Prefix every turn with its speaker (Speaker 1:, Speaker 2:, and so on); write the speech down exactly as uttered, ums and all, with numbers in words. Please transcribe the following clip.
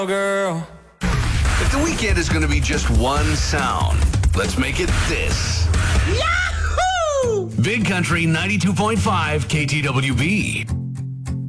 Speaker 1: girl.
Speaker 2: If the weekend is going to be just one sound, let's make it this.
Speaker 3: Yahoo!
Speaker 2: Big Country ninety-two point five K T W B.